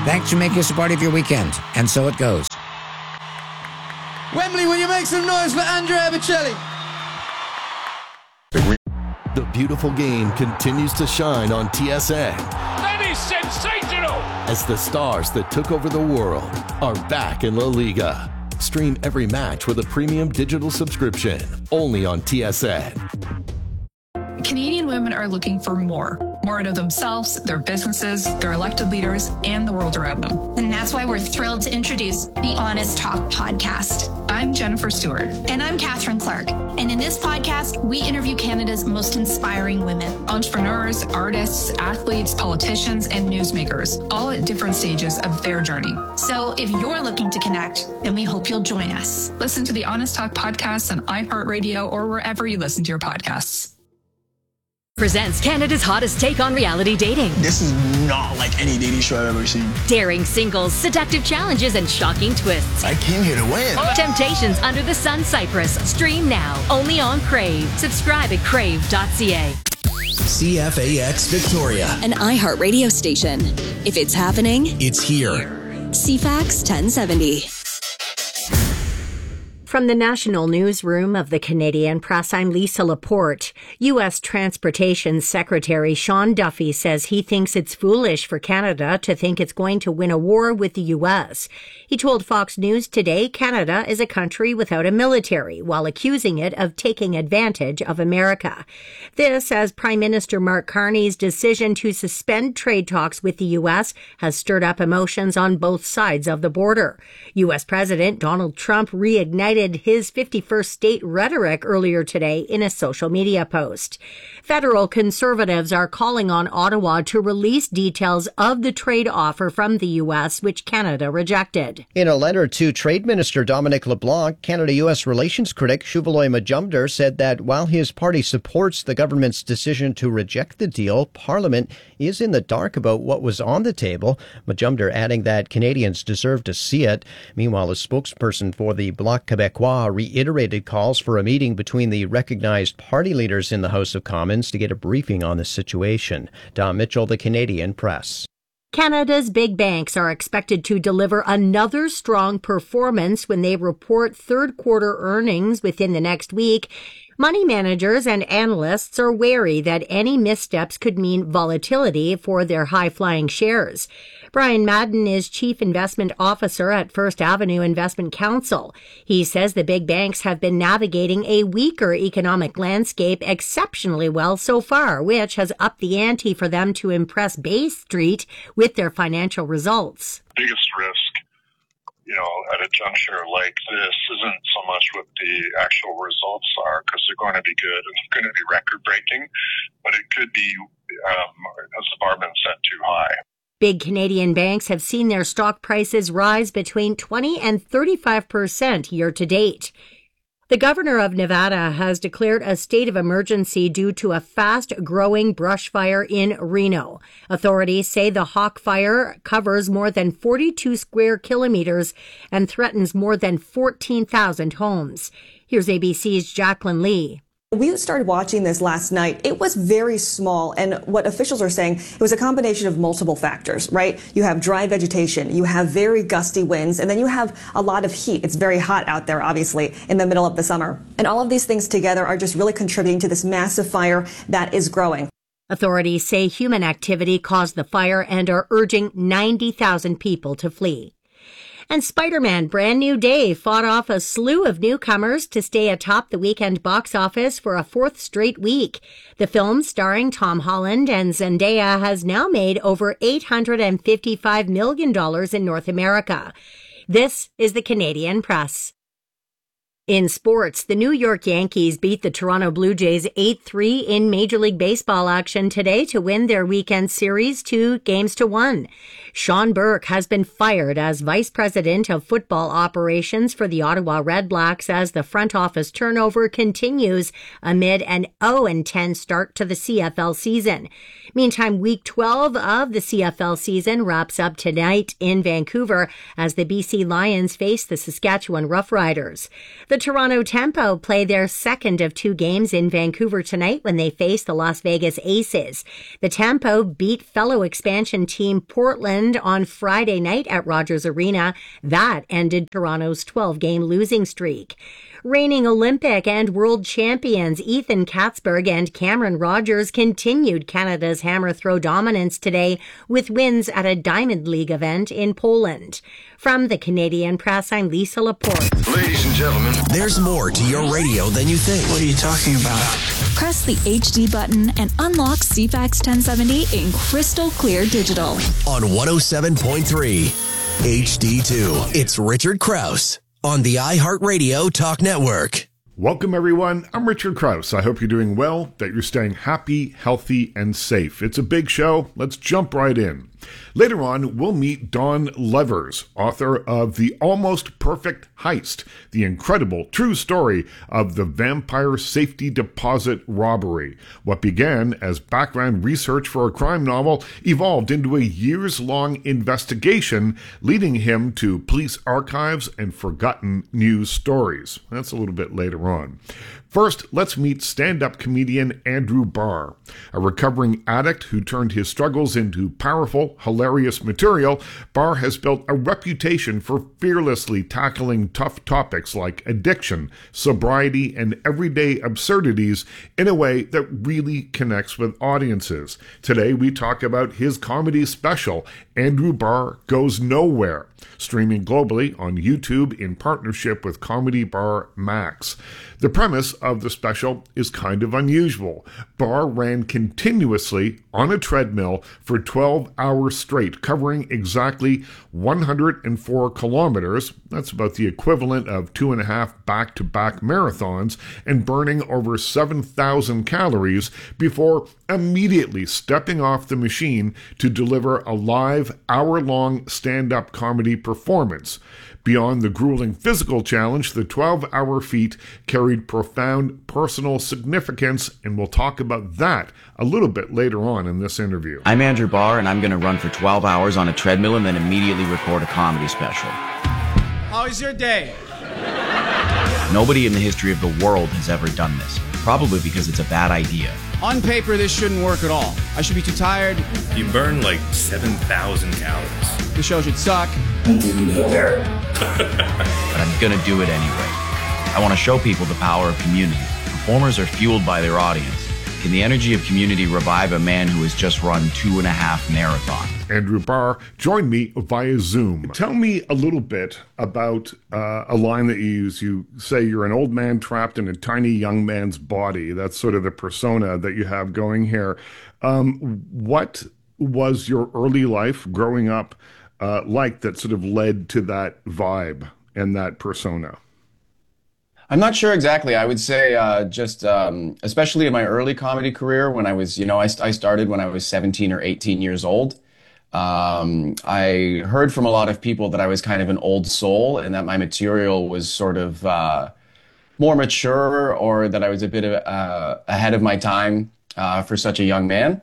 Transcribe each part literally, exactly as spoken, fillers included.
Thanks for making us a part of your weekend. And so it goes. Wembley, will you make some noise for Andrea Bocelli? The beautiful game continues to shine on T S N. That is sensational! As the stars that took over the world are back in La Liga. Stream every match with a premium digital subscription, only on T S N. Canadian women are looking for more. More out of themselves, their businesses, their elected leaders, and the world around them. And that's why we're thrilled to introduce the Honest Talk podcast. I'm Jennifer Stewart. And I'm Catherine Clark. And in this podcast, we interview Canada's most inspiring women. Entrepreneurs, artists, athletes, politicians, and newsmakers, all at different stages of their journey. So if you're looking to connect, then we hope you'll join us. Listen to the Honest Talk podcast on iHeartRadio or wherever you listen to your podcasts. Presents Canada's hottest take on reality dating. This is not like any dating show I've ever seen. Daring singles, seductive challenges, and shocking twists. I came here to win. Temptations Under the Sun Cyprus. Stream now, only on Crave. Subscribe at crave dot c a. C F A X Victoria, an iHeart radio station. If it's happening, it's here. C FAX ten seventy. From the National Newsroom of the Canadian Press, I'm Lisa Laporte. U S Transportation Secretary Sean Duffy says he thinks it's foolish for Canada to think it's going to win a war with the U S. He told Fox News today Canada is a country without a military, while accusing it of taking advantage of America. This as Prime Minister Mark Carney's decision to suspend trade talks with the U S has stirred up emotions on both sides of the border. U S President Donald Trump reignited his fifty-first state rhetoric earlier today in a social media post. Federal conservatives are calling on Ottawa to release details of the trade offer from the U S, which Canada rejected. In a letter to Trade Minister Dominic LeBlanc, Canada-U S relations critic Shuvaloy Majumdar said that while his party supports the government's decision to reject the deal, Parliament is in the dark about what was on the table, Majumdar adding that Canadians deserve to see it. Meanwhile, a spokesperson for the Bloc Québécois reiterated calls for a meeting between the recognized party leaders in the House of Commons to get a briefing on the situation. Don Mitchell, The Canadian Press. Canada's big banks are expected to deliver another strong performance when they report third quarter earnings within the next week. Money managers and analysts are wary that any missteps could mean volatility for their high-flying shares. Brian Madden is Chief Investment Officer at First Avenue Investment Counsel. He says the big banks have been navigating a weaker economic landscape exceptionally well so far, which has upped the ante for them to impress Bay Street with their financial results. Biggest risk, you know, at a juncture like this isn't so much what the actual results are, because they're going to be good and they're going to be record-breaking, but it could be, um, has the bar been set too high? Big Canadian banks have seen their stock prices rise between twenty and thirty-five percent year to date. The governor of Nevada has declared a state of emergency due to a fast-growing brush fire in Reno. Authorities say the Hawk Fire covers more than forty-two square kilometers and threatens more than fourteen thousand homes. Here's A B C's Jacqueline Lee. We started watching this last night. It was very small, and what officials are saying, it was a combination of multiple factors, right? You have dry vegetation, you have very gusty winds, and then you have a lot of heat. It's very hot out there, obviously, in the middle of the summer. And all of these things together are just really contributing to this massive fire that is growing. Authorities say human activity caused the fire and are urging ninety thousand people to flee. And Spider-Man Brand New Day fought off a slew of newcomers to stay atop the weekend box office for a fourth straight week. The film, starring Tom Holland and Zendaya, has now made over eight hundred fifty-five million dollars in North America. This is the Canadian Press. In sports, the New York Yankees beat the Toronto Blue Jays eight three in Major League Baseball action today to win their weekend series two games to one. Sean Burke has been fired as Vice President of Football Operations for the Ottawa Redblacks as the front office turnover continues amid an oh and ten start to the C F L season. Meantime, Week twelve of the C F L season wraps up tonight in Vancouver as the B C Lions face the Saskatchewan Roughriders. The The Toronto Tempo play their second of two games in Vancouver tonight when they face the Las Vegas Aces. The Tempo beat fellow expansion team Portland on Friday night at Rogers Arena. That ended Toronto's twelve-game losing streak. Reigning Olympic and world champions Ethan Katzberg and Cameron Rogers continued Canada's hammer throw dominance today with wins at a Diamond League event in Poland. From the Canadian Press, I'm Lisa Laporte. Ladies and gentlemen, there's more to your radio than you think. What are you talking about? Press the H D button and unlock C FAX ten seventy in crystal clear digital. On one oh seven point three H D two, it's Richard Krause on the iHeartRadio Talk Network. Welcome, everyone. I'm Richard Krause. I hope you're doing well, that you're staying happy, healthy, and safe. It's a big show. Let's jump right in. Later on, we'll meet Dawn Levers, author of The Almost Perfect Heist, the incredible true story of the Vampire Safety Deposit robbery. What began as background research for a crime novel evolved into a years-long investigation, leading him to police archives and forgotten news stories. That's a little bit later on. First, let's meet stand-up comedian Andrew Barr. A recovering addict who turned his struggles into powerful, hilarious material, Barr has built a reputation for fearlessly tackling tough topics like addiction, sobriety, and everyday absurdities in a way that really connects with audiences. Today, we talk about his comedy special, Andrew Barr Goes Nowhere, streaming globally on YouTube in partnership with Comedy Bar Max. The premise of the special is kind of unusual. Barr ran continuously on a treadmill for twelve hours straight, covering exactly one hundred four kilometers. That's about the equivalent of two and a half back-to-back marathons, and burning over seven thousand calories before immediately stepping off the machine to deliver a live hour-long stand-up comedy performance. Beyond the grueling physical challenge, the twelve-hour feat carried profound personal significance, and we'll talk about that a little bit later on in this interview. I'm Andrew Barr, and I'm going to run for twelve hours on a treadmill and then immediately record a comedy special. How is your day? Nobody in the history of the world has ever done this, probably because it's a bad idea. On paper, this shouldn't work at all. I should be too tired. You burn like seven thousand calories. The show should suck. But I'm gonna do it anyway. I want to show people the power of community. Performers are fueled by their audience. Can the energy of community revive a man who has just run two and a half marathons? Andrew Barr joined me via Zoom. Tell me a little bit about uh, a line that you use. You say you're an old man trapped in a tiny young man's body. That's sort of the persona that you have going here. Um, what was your early life growing up uh, like that sort of led to that vibe and that persona? I'm not sure exactly. I would say uh, just, um, especially in my early comedy career, when I was, you know, I, I started when I was seventeen or eighteen years old. Um, I heard from a lot of people that I was kind of an old soul and that my material was sort of uh, more mature, or that I was a bit of, uh, ahead of my time uh, for such a young man.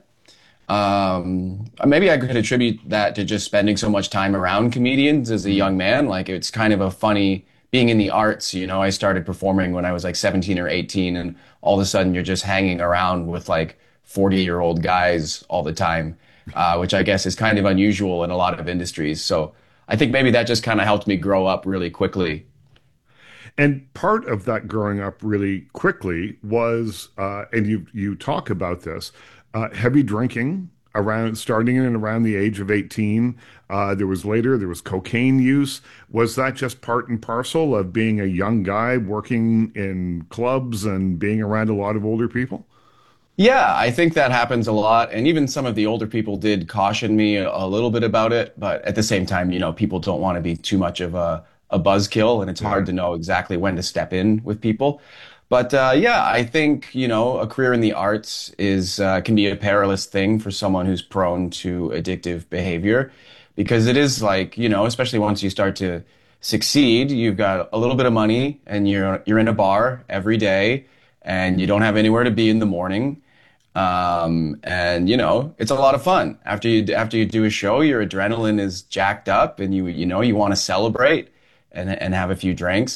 Um, maybe I could attribute that to just spending so much time around comedians as a young man. Like, it's kind of a funny... Being in the arts, you know, I started performing when I was like seventeen or eighteen, and all of a sudden you're just hanging around with like forty-year-old guys all the time, uh, which I guess is kind of unusual in a lot of industries. So I think maybe that just kind of helped me grow up really quickly. And part of that growing up really quickly was, uh, and you you talk about this, uh, heavy drinking. Around starting in and around the age of eighteen, uh, there was later there was cocaine use. Was that just part and parcel of being a young guy working in clubs and being around a lot of older people? Yeah, I think that happens a lot, and even some of the older people did caution me a, a little bit about it. But at the same time, you know, people don't want to be too much of a, a buzzkill, and it's hard to know exactly when to step in with people. But uh, yeah, I think, you know, a career in the arts is uh, can be a perilous thing for someone who's prone to addictive behavior, because it is like, you know, especially once you start to succeed, you've got a little bit of money and you're you're in a bar every day and you don't have anywhere to be in the morning. Um, and, you know, it's a lot of fun. After you after you do a show, your adrenaline is jacked up and you, you know, you want to celebrate and and have a few drinks.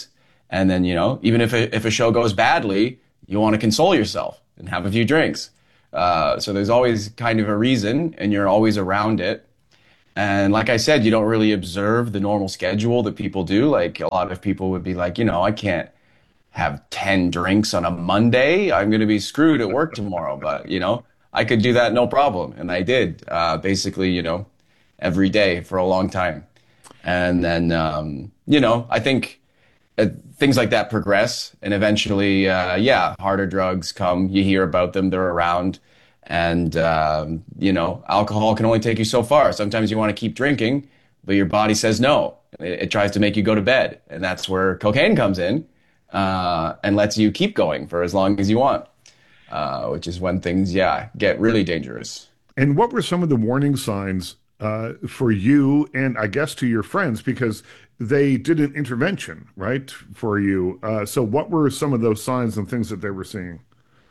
And then, you know, even if a, if a show goes badly, you want to console yourself and have a few drinks. Uh, so there's always kind of a reason, and you're always around it. And like I said, you don't really observe the normal schedule that people do. Like a lot of people would be like, you know, I can't have ten drinks on a Monday. I'm going to be screwed at work tomorrow. But, you know, I could do that no problem. And I did, uh, basically, you know, every day for a long time. And then, um, you know, I think uh, things like that progress. And eventually, uh, yeah, harder drugs come. You hear about them. They're around. And, um, you know, alcohol can only take you so far. Sometimes you want to keep drinking, but your body says no. It, it tries to make you go to bed. And that's where cocaine comes in uh, and lets you keep going for as long as you want, uh, which is when things, yeah, get really dangerous. And what were some of the warning signs uh, for you and I guess to your friends? Because they did an intervention, right, for you. Uh, so what were some of those signs and things that they were seeing?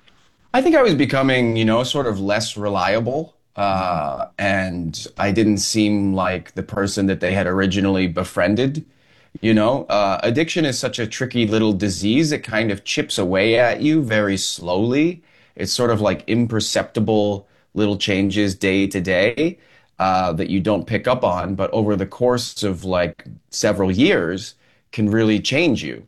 I think I was becoming, you know, sort of less reliable, uh, and I didn't seem like the person that they had originally befriended. You know, uh, addiction is such a tricky little disease. It kind of chips away at you very slowly. It's sort of like imperceptible little changes day to day uh, that you don't pick up on, but over the course of like several years can really change you.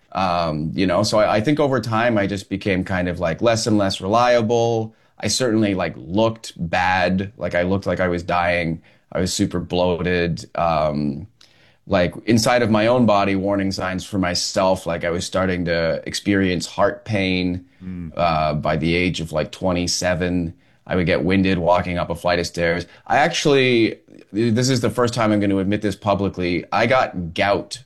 Um, you know, so I, I think over time I just became kind of like less and less reliable. I certainly like looked bad. Like I looked like I was dying. I was super bloated. Um, like inside of my own body, warning signs for myself. Like I was starting to experience heart pain, mm. uh, by the age of like twenty-seven. I would get winded walking up a flight of stairs. I actually, this is the first time I'm going to admit this publicly. I got gout.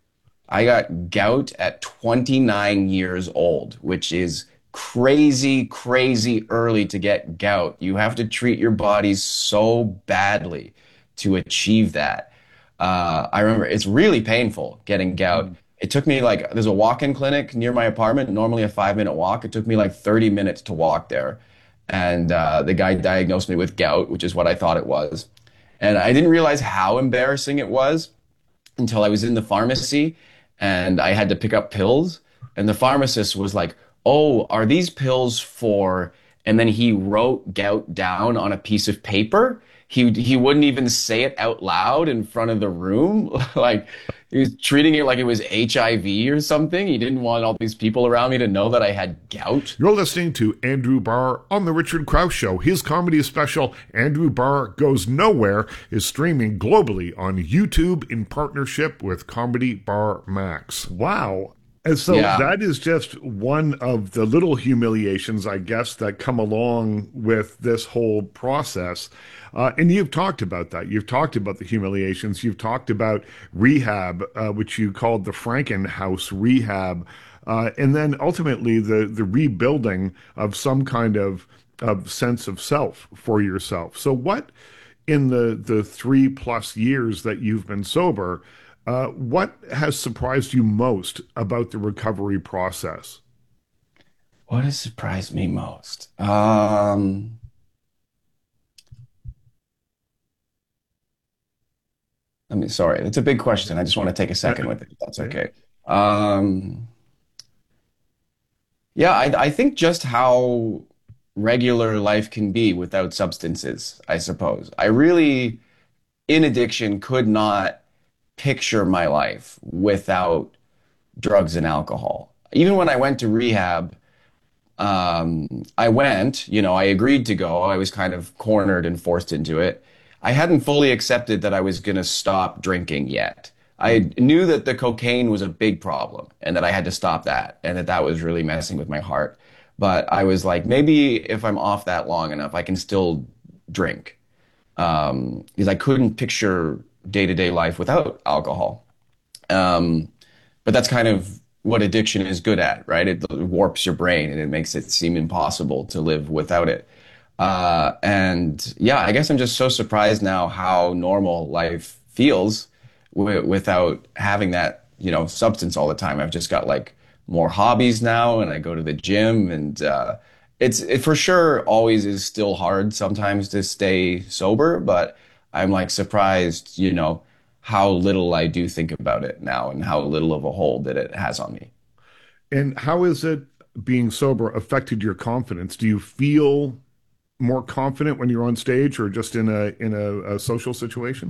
I got gout at twenty-nine years old, which is crazy, crazy early to get gout. You have to treat your body so badly to achieve that. Uh, I remember it's really painful getting gout. Mm. It took me like, there's a walk-in clinic near my apartment, normally a five minute walk. It took me like thirty minutes to walk there. And uh, the guy diagnosed me with gout, which is what I thought it was. And I didn't realize how embarrassing it was until I was in the pharmacy. And I had to pick up pills, and the pharmacist was like, oh, are these pills for, and then he wrote gout down on a piece of paper. He he wouldn't even say it out loud in front of the room. Like he was treating it like it was H I V or something. He didn't want all these people around me to know that I had gout. You're listening to Andrew Barr on The Richard Krause Show. His comedy special, Andrew Barr Goes Nowhere, is streaming globally on YouTube in partnership with Comedy Bar Max. Wow. And so yeah. That is just one of the little humiliations, I guess, that come along with this whole process. Uh, and you've talked about that. You've talked about the humiliations. You've talked about rehab, uh, which you called the Frankenhouse rehab. Uh, and then ultimately the, the rebuilding of some kind of, of sense of self for yourself. So what in the, the three plus years that you've been sober, Uh, what has surprised you most about the recovery process? What has surprised me most? Um, I mean, sorry, it's a big question. I just want to take a second with it, if that's okay. Um, yeah, I, I think just how regular life can be without substances, I suppose. I really, in addiction, could not picture my life without drugs and alcohol. Even when I went to rehab, um, I went, you know, I agreed to go. I was kind of cornered and forced into it. I hadn't fully accepted that I was going to stop drinking yet. I knew that the cocaine was a big problem and that I had to stop that and that that was really messing with my heart. But I was like, maybe if I'm off that long enough, I can still drink. Um, because I couldn't picture day-to-day life without alcohol. Um, but that's kind of what addiction is good at, right? It warps your brain and it makes it seem impossible to live without it. Uh, and yeah, I guess I'm just so surprised now how normal life feels w- without having that, you know, substance all the time. I've just got like more hobbies now and I go to the gym and, uh, it's, it for sure always is still hard sometimes to stay sober, but I'm like surprised, you know, how little I do think about it now and how little of a hold that it has on me. And how is it being sober affected your confidence? Do you feel more confident when you're on stage or just in a in a, a social situation?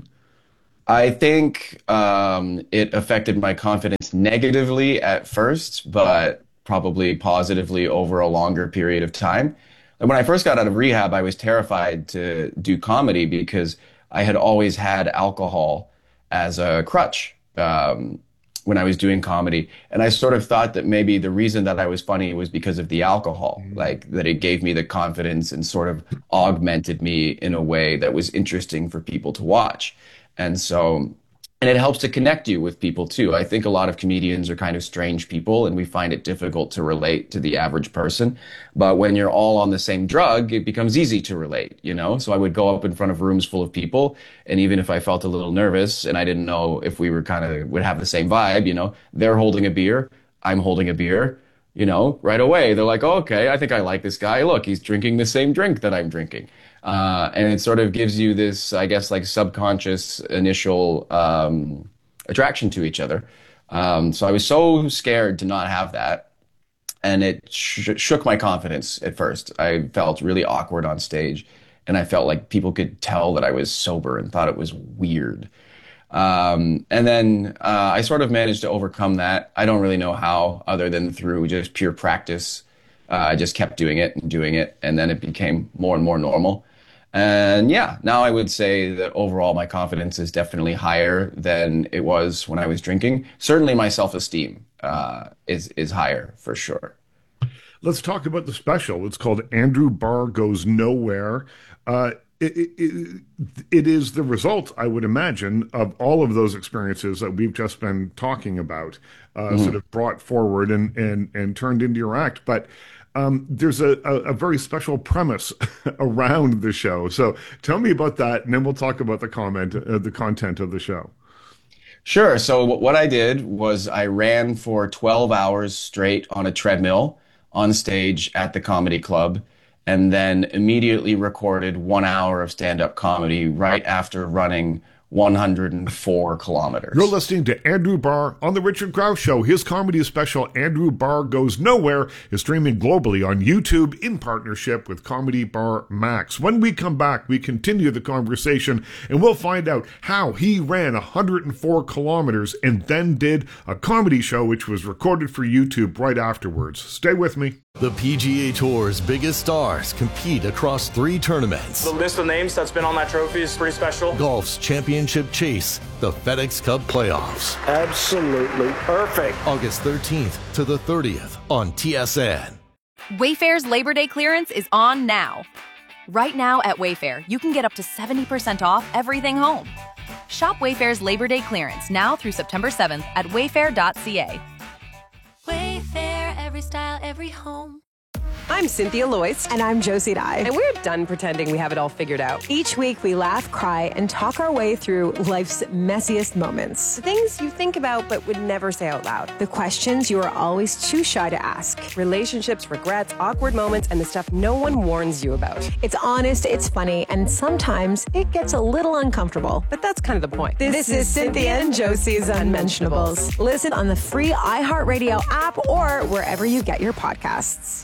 I think um, it affected my confidence negatively at first, but probably positively over a longer period of time. And when I first got out of rehab, I was terrified to do comedy because I had always had alcohol as a crutch um, when I was doing comedy. And I sort of thought that maybe the reason that I was funny was because of the alcohol, mm-hmm. like that it gave me the confidence and sort of augmented me in a way that was interesting for people to watch. And so, and it helps to connect you with people too. I think a lot of comedians are kind of strange people and we find it difficult to relate to the average person. But when you're all on the same drug, it becomes easy to relate, you know? So I would go up in front of rooms full of people. And even if I felt a little nervous and I didn't know if we were kind of would have the same vibe, you know, they're holding a beer, I'm holding a beer, you know, right away. They're like, oh, okay, I think I like this guy. Look, he's drinking the same drink that I'm drinking. Uh, and it sort of gives you this, I guess, like subconscious initial um, attraction to each other. Um, so I was so scared to not have that. And it sh- shook my confidence at first. I felt really awkward on stage. And I felt like people could tell that I was sober and thought it was weird. Um, and then uh, I sort of managed to overcome that. I don't really know how, other than through just pure practice. Uh, I just kept doing it and doing it. And then it became more and more normal. And yeah, now I would say that overall my confidence is definitely higher than it was when I was drinking. Certainly my self-esteem uh, is is higher for sure. Let's talk about the special. It's called Andrew Barr Goes Nowhere. Uh, it, it, it, it is the result, I would imagine, of all of those experiences that we've just been talking about, uh, mm-hmm. sort of brought forward and, and, and turned into your act. But Um, there's a, a, a very special premise around the show. So tell me about that, and then we'll talk about the comment, uh, the content of the show. Sure. So what I did was I ran for twelve hours straight on a treadmill on stage at the comedy club, and then immediately recorded one hour of stand-up comedy right after running one hundred four kilometers. You're listening to Andrew Barr on The Richard Crouse Show. His comedy special, Andrew Barr Goes Nowhere, is streaming globally on YouTube in partnership with Comedy Bar Max. When we come back, we continue the conversation and we'll find out how he ran one hundred four kilometers and then did a comedy show which was recorded for YouTube right afterwards. Stay with me. The P G A Tour's biggest stars compete across three tournaments. The list of names that's been on that trophy is pretty special. Golf's championship chase, the FedEx Cup playoffs. Absolutely perfect. August thirteenth to the thirtieth on T S N. Wayfair's Labor Day clearance is on now. Right now at Wayfair, you can get up to seventy percent off everything home. Shop Wayfair's Labor Day clearance now through September seventh at wayfair dot c a. Wayfair, every style, every home. I'm Cynthia Loyce. And I'm Josie Dye. And we're done pretending we have it all figured out. Each week we laugh, cry, and talk our way through life's messiest moments. The things you think about but would never say out loud. The questions you are always too shy to ask. Relationships, regrets, awkward moments, and the stuff no one warns you about. It's honest, it's funny, and sometimes it gets a little uncomfortable. But that's kind of the point. This, this is Cynthia and Josie's Unmentionables. Listen on the free iHeartRadio app or wherever you get your podcasts.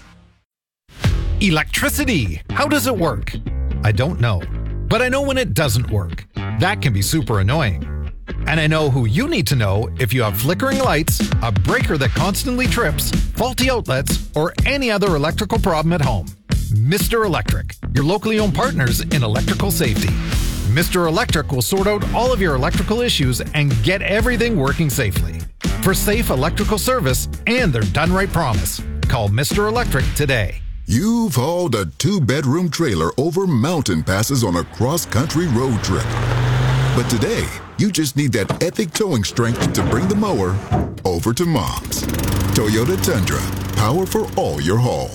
Electricity. How does it work? I don't know. But I know when it doesn't work. That can be super annoying. And I know who you need to know if you have flickering lights, a breaker that constantly trips, faulty outlets, or any other electrical problem at home. Mister Electric, your locally owned partners in electrical safety. Mister Electric will sort out all of your electrical issues and get everything working safely. For safe electrical service and their done right promise, call Mister Electric today. You've hauled a two-bedroom trailer over mountain passes on a cross-country road trip. But today, you just need that epic towing strength to bring the mower over to Mom's. Toyota Tundra, power for all your hauls.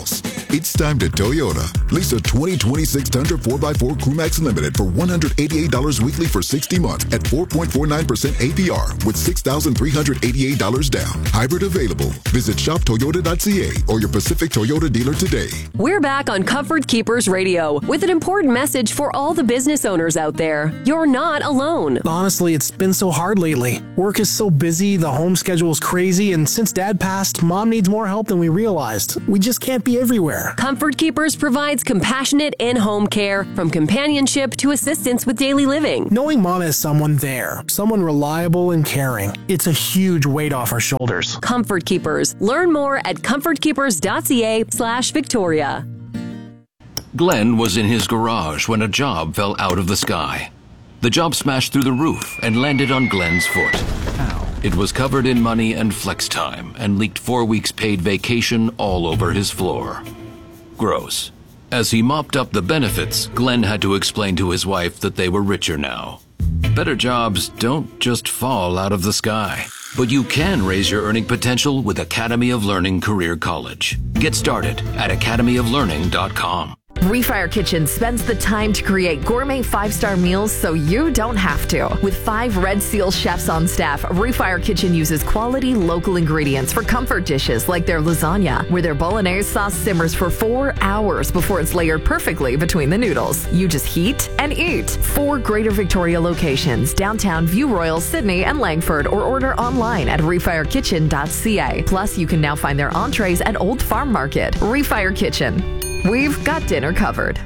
It's time to Toyota. Lease a twenty twenty-six Tundra four by four Crewmax Limited for one hundred eighty-eight dollars weekly for sixty months at four point four nine percent A P R with six thousand three hundred eighty-eight dollars down. Hybrid available. Visit shop toyota dot c a or your Pacific Toyota dealer today. We're back on Comfort Keepers Radio with an important message for all the business owners out there. You're not alone. Honestly, it's been so hard lately. Work is so busy, the home schedule is crazy, and since Dad passed, Mom needs more help than we realized. We just can't be everywhere. Comfort Keepers provides compassionate in-home care, from companionship to assistance with daily living. Knowing Mom has someone there, someone reliable and caring, it's a huge weight off our shoulders. Comfort Keepers. Learn more at comfort keepers dot c a slash Victoria. Glenn was in his garage when a job fell out of the sky. The job smashed through the roof and landed on Glenn's foot. Ow. It was covered in money and flex time and leaked four weeks paid vacation all over his floor. Gross. As he mopped up the benefits, Glenn had to explain to his wife that they were richer now. Better jobs don't just fall out of the sky, but you can raise your earning potential with Academy of Learning Career College. Get started at academy of learning dot com. Refire Kitchen spends the time to create gourmet five-star meals so you don't have to. With five Red Seal chefs on staff, Refire Kitchen uses quality local ingredients for comfort dishes like their lasagna, where their bolognese sauce simmers for four hours before it's layered perfectly between the noodles. You just heat and eat. Four Greater Victoria locations: downtown, View Royal, Sydney, and Langford, or order online at refire kitchen dot c a. Plus, you can now find their entrees at Old Farm Market. Refire Kitchen. We've got dinner covered.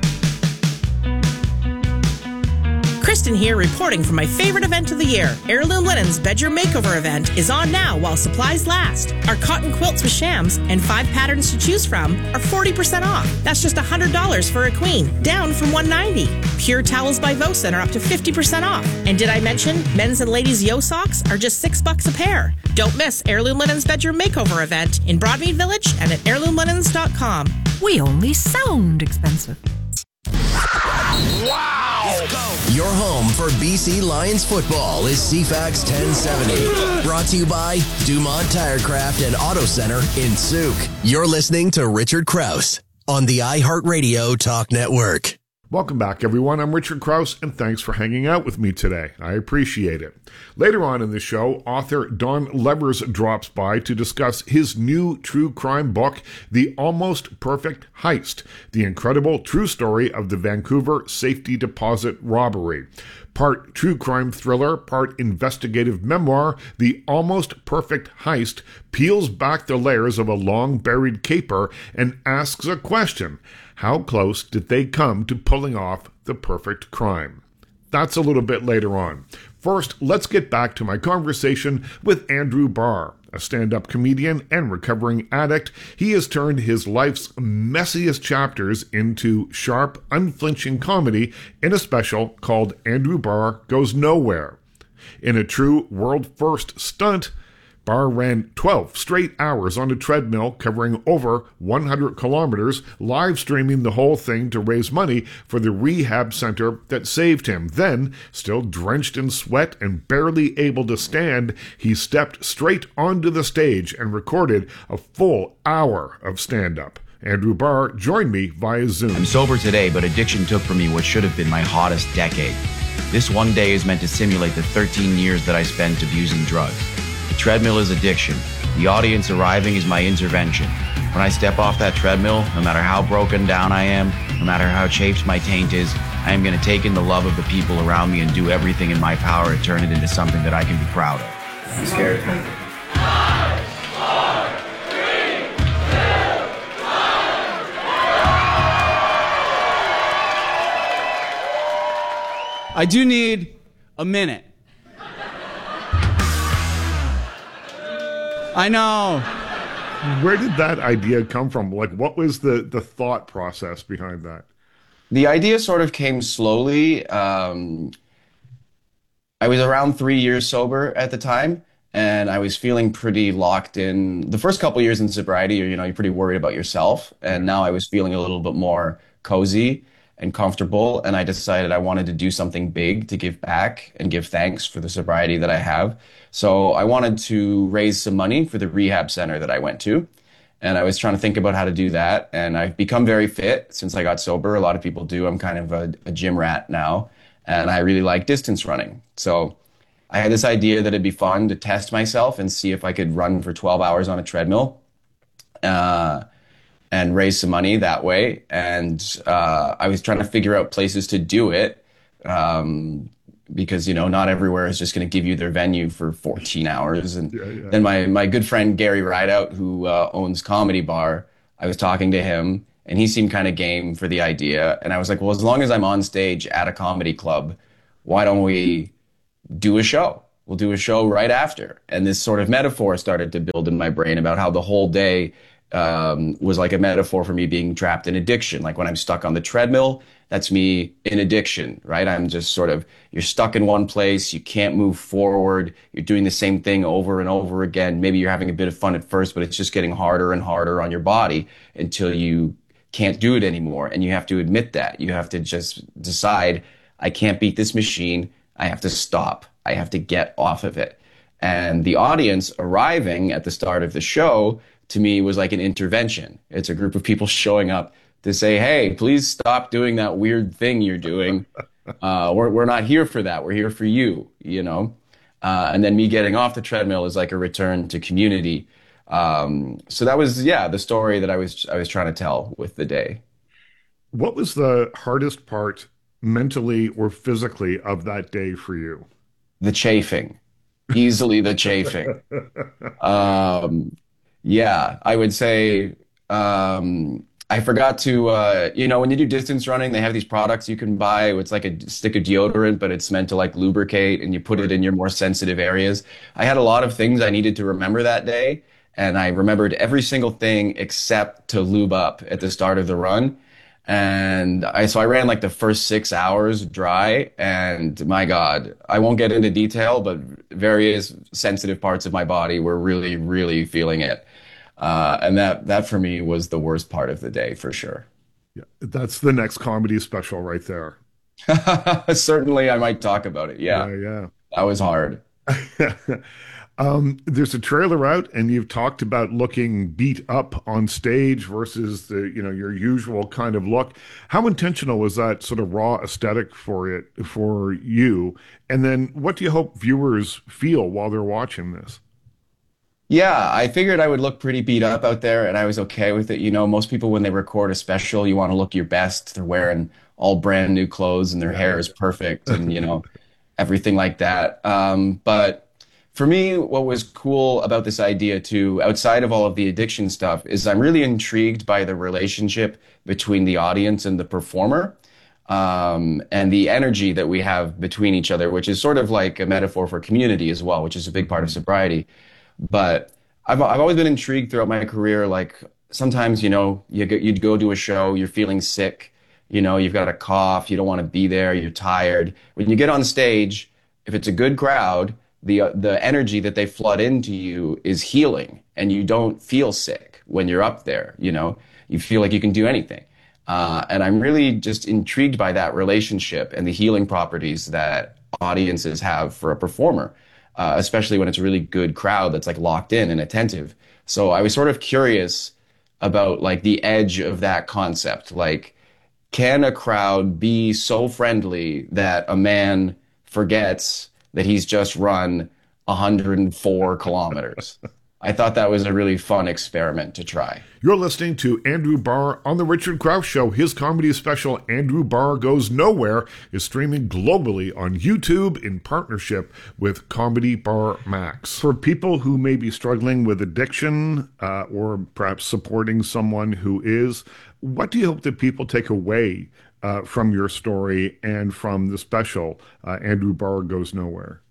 Kristen here, reporting from my favorite event of the year. Heirloom Linen's Bedroom Makeover event is on now while supplies last. Our cotton quilts with shams and five patterns to choose from are forty percent off. That's just one hundred dollars for a queen, down from one hundred ninety dollars. Pure towels by Vosen are up to fifty percent off. And did I mention men's and ladies' yo socks are just six bucks a pair? Don't miss Heirloom Linen's Bedroom Makeover event in Broadmead Village and at heirloom linens dot com. We only sound expensive. Wow! Your home for B C Lions football is C FAX ten seventy. Brought to you by Dumont Tirecraft and Auto Center in Souk. You're listening to Richard Krause on the iHeartRadio Talk Network. Welcome back, everyone. I'm Richard Krause, and thanks for hanging out with me today. I appreciate it. Later on in the show, author Don Levers drops by to discuss his new true crime book, The Almost Perfect Heist, the incredible true story of the Vancouver safety deposit robbery. Part true crime thriller, part investigative memoir, The Almost Perfect Heist peels back the layers of a long-buried caper and asks a question. How close did they come to pulling off the perfect crime? That's a little bit later on. First, let's get back to my conversation with Andrew Barr, a stand-up comedian and recovering addict. He has turned his life's messiest chapters into sharp, unflinching comedy in a special called Andrew Barr Goes Nowhere. In a true world-first stunt, Barr ran twelve straight hours on a treadmill covering over one hundred kilometers, live streaming the whole thing to raise money for the rehab center that saved him. Then, still drenched in sweat and barely able to stand, he stepped straight onto the stage and recorded a full hour of stand-up. Andrew Barr joined me via Zoom. I'm sober today, but addiction took from me what should have been my hottest decade. This one day is meant to simulate the thirteen years that I spent abusing drugs. The treadmill is addiction. The audience arriving is my intervention. When I step off that treadmill, no matter how broken down I am, no matter how chafed my taint is, I am going to take in the love of the people around me and do everything in my power to turn it into something that I can be proud of. I'm scared. Five, four, three, two, one. I do need a minute. I know. Where did that idea come from? Like, what was the, the thought process behind that? The idea sort of came slowly. Um, I was around three years sober at the time, and I was feeling pretty locked in. The first couple years in sobriety, you know, you're pretty worried about yourself. And now I was feeling a little bit more cozy and comfortable. And I decided I wanted to do something big to give back and give thanks for the sobriety that I have. So I wanted to raise some money for the rehab center that I went to. And I was trying to think about how to do that. And I've become very fit since I got sober. A lot of people do. I'm kind of a, a gym rat now. And I really like distance running. So I had this idea that it'd be fun to test myself and see if I could run for twelve hours on a treadmill uh, and raise some money that way. And uh, I was trying to figure out places to do it um, because, you know, not everywhere is just going to give you their venue for fourteen hours. And yeah, yeah. then my, my good friend Gary Rideout, who uh, owns Comedy Bar, I was talking to him and he seemed kind of game for the idea. And I was like, well, as long as I'm on stage at a comedy club, why don't we do a show? We'll do a show right after. And this sort of metaphor started to build in my brain about how the whole day um, was like a metaphor for me being trapped in addiction. Like when I'm stuck on the treadmill, that's me in addiction, right? I'm just sort of, you're stuck in one place, you can't move forward, you're doing the same thing over and over again. Maybe you're having a bit of fun at first, but it's just getting harder and harder on your body until you can't do it anymore. And you have to admit that. You have to just decide, I can't beat this machine, I have to stop, I have to get off of it. And the audience arriving at the start of the show, to me, was like an intervention. It's a group of people showing up to say, hey, please stop doing that weird thing you're doing. Uh, we're, we're not here for that. We're here for you, you know? Uh, and then me getting off the treadmill is like a return to community. Um, so that was, yeah, the story that I was, I was trying to tell with the day. What was the hardest part mentally or physically of that day for you? The chafing. Easily the chafing. Um, yeah, I would say... Um, I forgot to, uh, you know, when you do distance running, they have these products you can buy. It's like a stick of deodorant, but it's meant to like lubricate and you put it in your more sensitive areas. I had a lot of things I needed to remember that day. And I remembered every single thing except to lube up at the start of the run. And I, so I ran like the first six hours dry. And my God, I won't get into detail, but various sensitive parts of my body were really, really feeling it. Uh, and that, that for me was the worst part of the day for sure. Yeah, that's the next comedy special right there. Certainly I might talk about it. Yeah. Yeah. yeah. That was hard. um, there's a trailer out and you've talked about looking beat up on stage versus the, you know, your usual kind of look. How intentional was that sort of raw aesthetic for it, for you? And then what do you hope viewers feel while they're watching this? Yeah, I figured I would look pretty beat up out there, and I was okay with it. You know, most people, when they record a special, you want to look your best. They're wearing all brand new clothes, and their hair is perfect, and, you know, everything like that. Um, but for me, what was cool about this idea, too, outside of all of the addiction stuff, is I'm really intrigued by the relationship between the audience and the performer, um, and the energy that we have between each other, which is sort of like a metaphor for community as well, which is a big part of sobriety. But I've I've always been intrigued throughout my career. Like sometimes, you know, you go, you'd go to a show, you're feeling sick, you know, you've got a cough, you don't want to be there, you're tired. When you get on stage, if it's a good crowd, the uh, the energy that they flood into you is healing, and you don't feel sick when you're up there. You know, you feel like you can do anything. Uh, and I'm really just intrigued by that relationship and the healing properties that audiences have for a performer. Uh, especially when it's a really good crowd that's like locked in and attentive. So I was sort of curious about like the edge of that concept. Like, can a crowd be so friendly that a man forgets that he's just run one hundred four kilometers? I thought that was a really fun experiment to try. You're listening to Andrew Barr on The Richard Crouse Show. His comedy special, Andrew Barr Goes Nowhere, is streaming globally on YouTube in partnership with Comedy Bar Max. For people who may be struggling with addiction uh, or perhaps supporting someone who is, what do you hope that people take away uh, from your story and from the special, uh, Andrew Barr Goes Nowhere?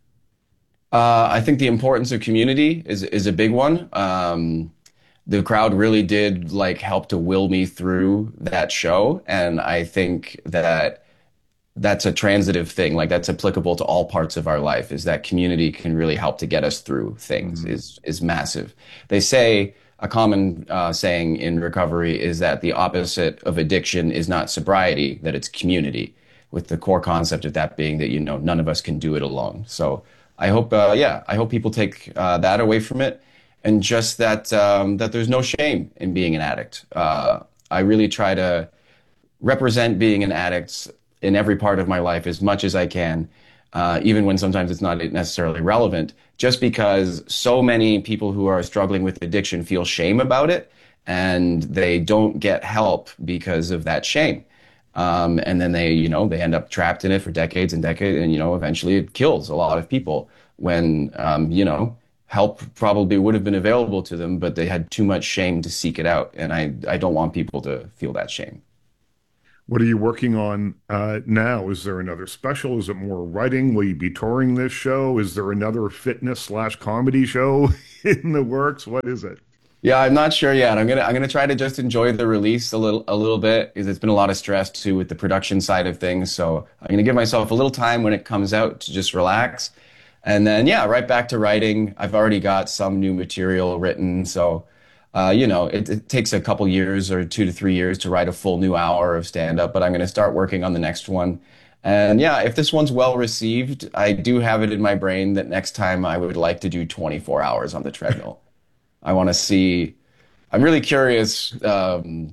Uh, I think the importance of community is is a big one. Um, the crowd really did like help to will me through that show, and I think that that's a transitive thing. Like that's applicable to all parts of our life. Is that community can really help to get us through things mm-hmm. is is massive. They say a common uh, saying in recovery is that the opposite of addiction is not sobriety, that it's community. With the core concept of that being that you know none of us can do it alone. So. I hope, uh, yeah, I hope people take uh, that away from it. and just that um, that there's no shame in being an addict. Uh, I really try to represent being an addict in every part of my life as much as I can, uh, even when sometimes it's not necessarily relevant, just because so many people who are struggling with addiction feel shame about it, and they don't get help because of that shame. Um, and then they, you know, they end up trapped in it for decades and decades, and, you know, eventually it kills a lot of people when, um, you know, help probably would have been available to them, but they had too much shame to seek it out. And I, I don't want people to feel that shame. What are you working on uh, now? Is there another special? Is it more writing? Will you be touring this show? Is there another fitness slash comedy show in the works? What is it? Yeah, I'm not sure yet. I'm gonna I'm gonna try to just enjoy the release a little a little bit, because it's been a lot of stress too with the production side of things. So I'm gonna give myself a little time when it comes out to just relax. And then, yeah, right back to writing. I've already got some new material written. So, uh, you know, it, it takes a couple years or two to three years to write a full new hour of stand-up, but I'm going to start working on the next one. And yeah, if this one's well received, I do have it in my brain that next time I would like to do twenty-four hours on the treadmill. I want to see, I'm really curious. Um,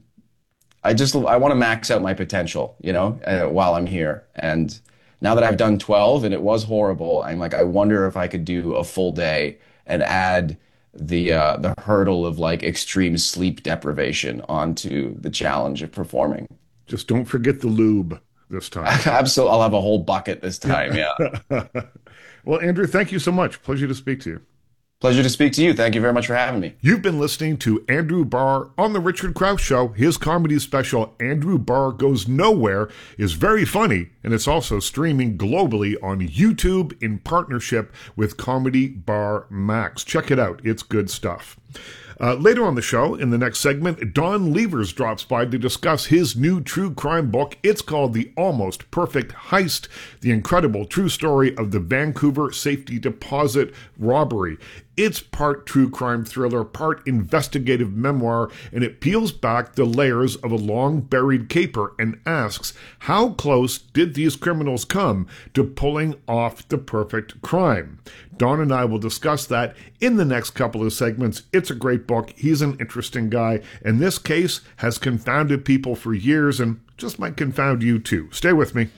I just, I want to max out my potential, you know, uh, while I'm here. And now that I've done twelve and it was horrible, I'm like, I wonder if I could do a full day and add the uh, the hurdle of like extreme sleep deprivation onto the challenge of performing. Just don't forget the lube this time. Absolutely. I'll have a whole bucket this time. Yeah. Well, Andrew, thank you so much. Pleasure to speak to you. Pleasure to speak to you. Thank you very much for having me. You've been listening to Andrew Barr on The Richard Krause Show. His comedy special, Andrew Barr Goes Nowhere, is very funny, and it's also streaming globally on YouTube in partnership with Comedy Bar Max. Check it out. It's good stuff. Uh, later on the show, in the next segment, Don Levers drops by to discuss his new true crime book. It's called The Almost Perfect Heist, the incredible true story of the Vancouver Safety Deposit robbery. It's part true crime thriller, part investigative memoir, and it peels back the layers of a long-buried caper and asks, how close did these criminals come to pulling off the perfect crime? Don and I will discuss that in the next couple of segments. It's a great book. He's an interesting guy, and this case has confounded people for years and just might confound you too. Stay with me.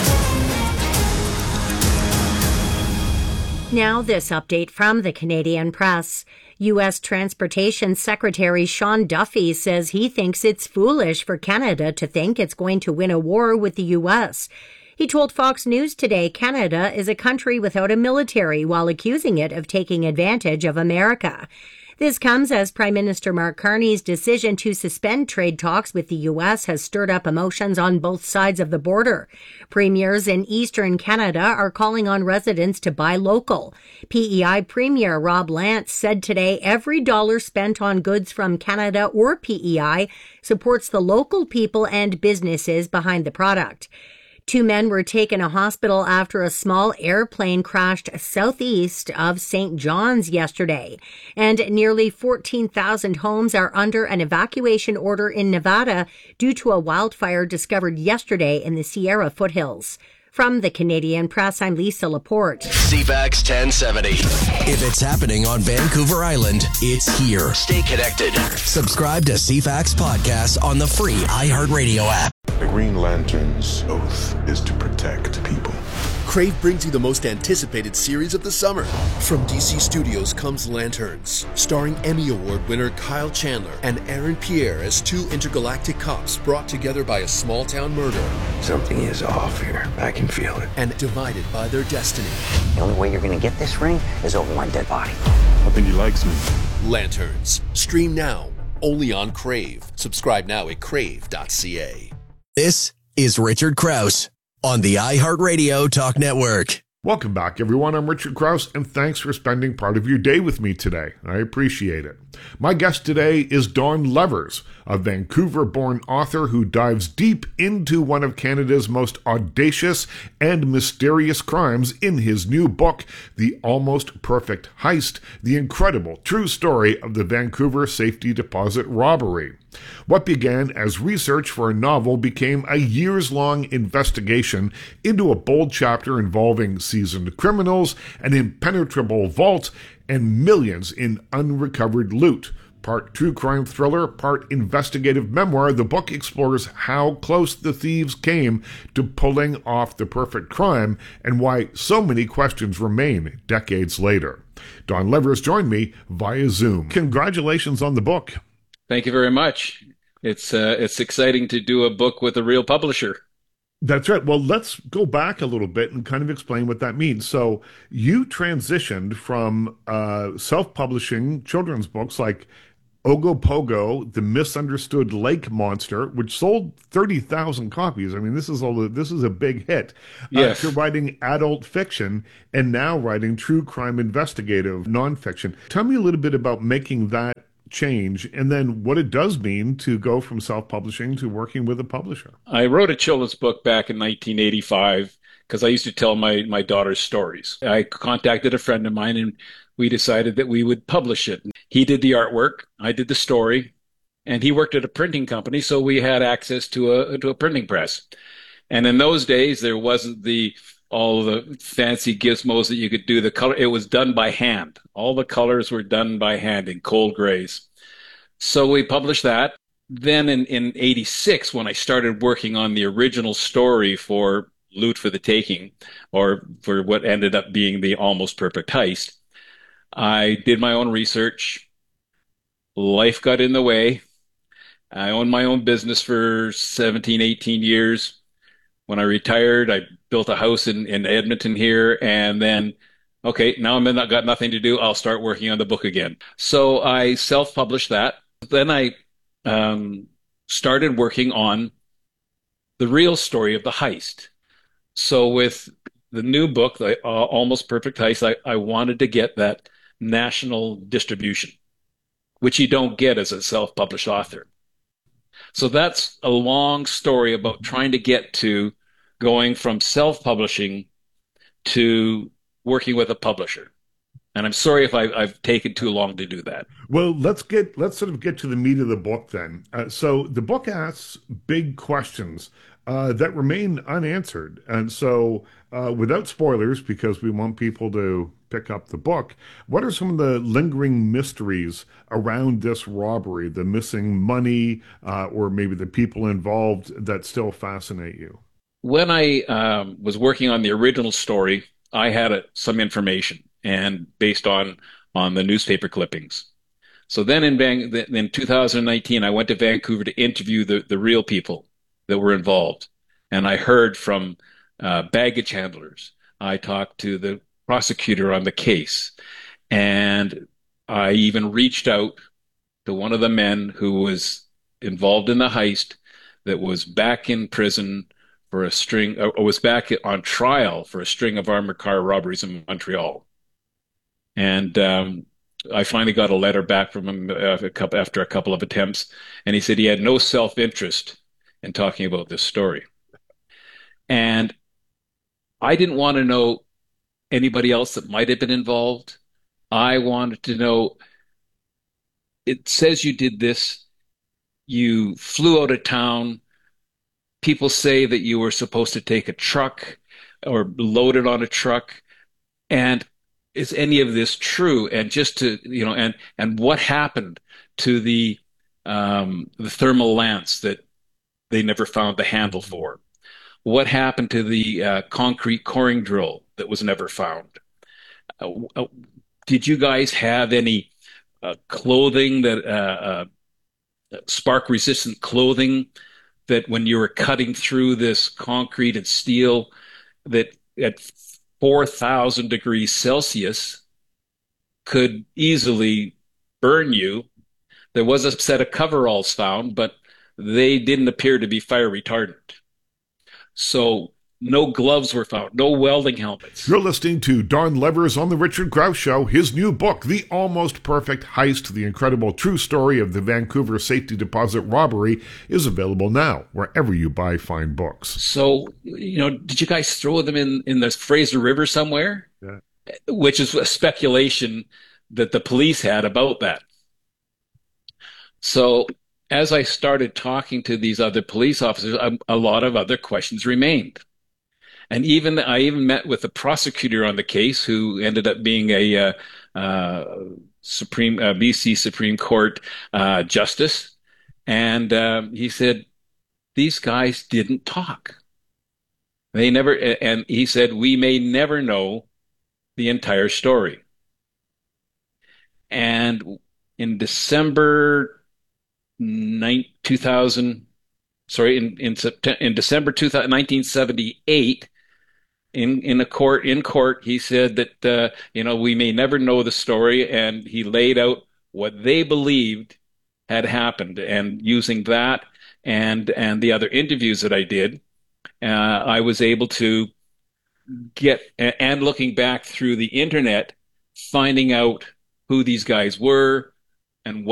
Now this update from the Canadian Press. U S Transportation Secretary Sean Duffy says he thinks it's foolish for Canada to think it's going to win a war with the U S. He told Fox News today Canada is a country without a military, while accusing it of taking advantage of America. This comes as Prime Minister Mark Carney's decision to suspend trade talks with the U S has stirred up emotions on both sides of the border. Premiers in eastern Canada are calling on residents to buy local. P E I Premier Rob Lance said today every dollar spent on goods from Canada or P E I supports the local people and businesses behind the product. Two men were taken to hospital after a small airplane crashed southeast of Saint John's yesterday. And nearly fourteen thousand homes are under an evacuation order in Nevada due to a wildfire discovered yesterday in the Sierra foothills. From the Canadian Press, I'm Lisa Laporte. C FAX ten seventy. If it's happening on Vancouver Island, it's here. Stay connected. Subscribe to C FAX Podcast on the free iHeartRadio app. The Green Lantern's oath is to protect people. Crave brings you the most anticipated series of the summer. From D C Studios comes Lanterns, starring Emmy Award winner Kyle Chandler and Aaron Pierre as two intergalactic cops brought together by a small-town murder. Something is off here. I can feel it. And divided by their destiny. The only way you're going to get this ring is over one dead body. I think he likes me. Lanterns. Stream now. Only on Crave. Subscribe now at crave dot c a. This is Richard Krause on the iHeartRadio Talk Network. Welcome back, everyone. I'm Richard Krause, and thanks for spending part of your day with me today. I appreciate it. My guest today is Don Levers, a Vancouver-born author who dives deep into one of Canada's most audacious and mysterious crimes in his new book, The Almost Perfect Heist, the incredible true story of the Vancouver Safety Deposit robbery. What began as research for a novel became a years-long investigation into a bold chapter involving seasoned criminals, an impenetrable vault, and millions in unrecovered loot. Part true crime thriller, part investigative memoir, the book explores how close the thieves came to pulling off the perfect crime and why so many questions remain decades later. Don Levers joined me via Zoom. Congratulations on the book. Thank you very much. It's uh, it's exciting to do a book with a real publisher. That's right. Well, let's go back a little bit and kind of explain what that means. So you transitioned from uh, self-publishing children's books like Ogopogo, The Misunderstood Lake Monster, which sold thirty thousand copies. I mean, this is all. This is a big hit. Yes. Uh, to writing adult fiction and now writing true crime investigative nonfiction. Tell me a little bit about making that change and then what it does mean to go from self-publishing to working with a publisher. I wrote a children's book back in nineteen eighty-five because I used to tell my, my daughter's stories. I contacted a friend of mine and we decided that we would publish it. He did the artwork, I did the story, and he worked at a printing company, so we had access to a to a printing press. And in those days, there wasn't the all the fancy gizmos that you could do. The color, it was done by hand. All the colors were done by hand in cold grays. So we published that. Then in, in eighty-six, when I started working on the original story for Loot for the Taking, or for what ended up being the Almost Perfect Heist, I did my own research. Life got in the way. I owned my own business for seventeen, eighteen years. When I retired, I built a house in, in Edmonton here, and then, okay, now I'm in, I've got nothing to do. I'll start working on the book again. So I self-published that. Then I um, started working on the real story of the heist. So with the new book, the uh, Almost Perfect Heist, I, I wanted to get that national distribution, which you don't get as a self-published author. So that's a long story about trying to get to going from self-publishing to working with a publisher. And I'm sorry if I've, I've taken too long to do that. Well, let's get let's sort of get to the meat of the book then. Uh, so the book asks big questions uh, that remain unanswered. And so uh, without spoilers, because we want people to pick up the book, what are some of the lingering mysteries around this robbery, the missing money, uh, or maybe the people involved that still fascinate you? When I um, was working on the original story, I had a, some information, and based on on the newspaper clippings. So then in Van, in two thousand nineteen, I went to Vancouver to interview the, the real people that were involved. And I heard from uh, baggage handlers. I talked to the prosecutor on the case. And I even reached out to one of the men who was involved in the heist that was back in prison for a string, or was back on trial for a string of armored car robberies in Montreal. And um, I finally got a letter back from him after a couple of attempts, and he said he had no self-interest in talking about this story. And I didn't want to know anybody else that might have been involved. I wanted to know, it says you did this, you flew out of town, people say that you were supposed to take a truck or load it on a truck, and is any of this true? And just to, you know, and, and what happened to the, um, the thermal lance that they never found the handle for? What happened to the uh, concrete coring drill that was never found? Uh, uh, did you guys have any uh, clothing that, uh, uh, spark resistant clothing that when you were cutting through this concrete and steel that at four thousand degrees Celsius could easily burn you? There was a set of coveralls found, but they didn't appear to be fire retardant. So no gloves were found, no welding helmets. You're listening to Don Levers on The Richard Grouse Show. His new book, The Almost Perfect Heist, the incredible true story of the Vancouver safety deposit robbery, is available now wherever you buy fine books. So, you know, did you guys throw them in, in the Fraser River somewhere? Yeah. Which is a speculation that the police had about that. So as I started talking to these other police officers, a, a lot of other questions remained. And even I even met with the prosecutor on the case, who ended up being a uh, uh, Supreme uh, B C Supreme Court uh, justice, and uh, he said these guys didn't talk. They never, and he said we may never know the entire story. And in December two thousand, sorry, in in, September, in December nineteen seventy-eight. In in a court in court, he said that uh, you know we may never know the story, and he laid out what they believed had happened. And using that and and the other interviews that I did, uh, I was able to get, and looking back through the internet, finding out who these guys were and what